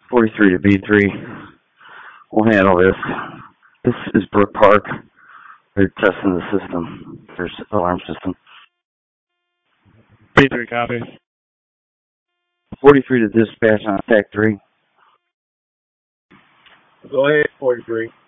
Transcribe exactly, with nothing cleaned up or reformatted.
forty-three to B three. We'll handle this. This is Brook Park. They're testing the system, their alarm system. B three copy. forty-three to dispatch on attack three. Go ahead, forty-three.